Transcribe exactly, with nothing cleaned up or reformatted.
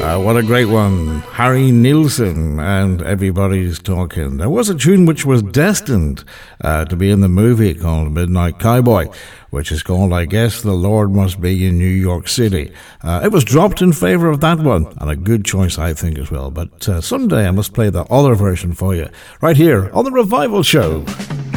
Uh, what a great one. Harry Nilsson and Everybody's Talking. There was a tune which was destined uh, to be in the movie called Midnight Cowboy, which is called, I Guess the Lord Must Be in New York City. Uh, it was dropped in favour of that one, and a good choice, I think, as well. But uh, someday I must play the other version for you, right here on The Revival Show.